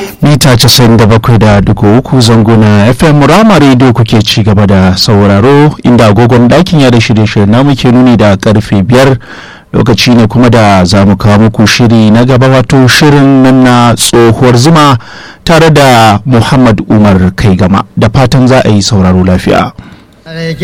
mita 97.3 zango na FM Rama Radio kuke ci gaba da sauraro, inda agogon ɗakin ya da shirye-shirye na muke nuni da karfe 5. Lokaci ne kuma da za mu kawo muku shiri na gaba, wato shirin nan na tsohuwar zuma tare da Muhammad Umar Kai Gama. Da fatan za a yi sauraro lafiya.